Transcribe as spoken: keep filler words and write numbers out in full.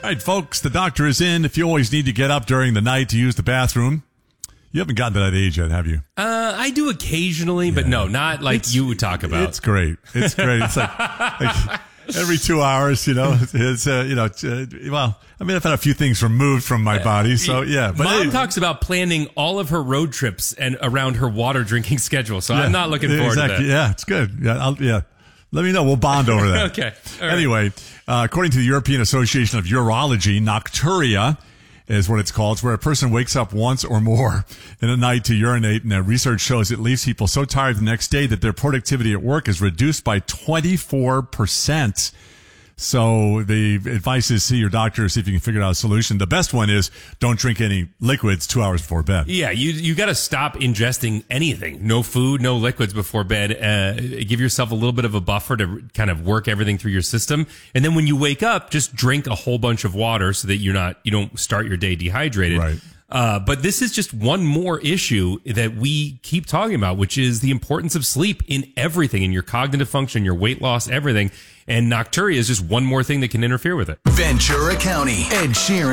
right, folks, the doctor is in. If you always need to get up during the night to use the bathroom, you haven't gotten to that age yet, have you? Uh, I do occasionally, yeah. but no, not like it's, you would talk about. It's great. It's great. It's like, like every two hours, you know, it's, uh, you know, uh, well, I mean, I've had a few things removed from my body, so yeah. But Mom anyway. talks about planning all of her road trips and around her water drinking schedule, so yeah, I'm not looking forward exactly. to that. Yeah, it's good. Yeah, I'll, yeah. Let me know. We'll bond over that. Okay. All right. Anyway, uh, according to the European Association of Urology, nocturia is what it's called. It's where a person wakes up once or more in a night to urinate, and uh, research shows it leaves people so tired the next day that their productivity at work is reduced by twenty-four percent. So the advice is see your doctor, see if you can figure out a solution. The best one is don't drink any liquids two hours before bed. Yeah, you you got to stop ingesting anything. No food, no liquids before bed. Uh, give yourself a little bit of a buffer to kind of work everything through your system. And then when you wake up, just drink a whole bunch of water so that you're not you don't start your day dehydrated. Right. Uh, but this is just one more issue that we keep talking about, which is the importance of sleep in everything, in your cognitive function, your weight loss, everything. And nocturia is just one more thing that can interfere with it. Ventura County, Ed Sheeran.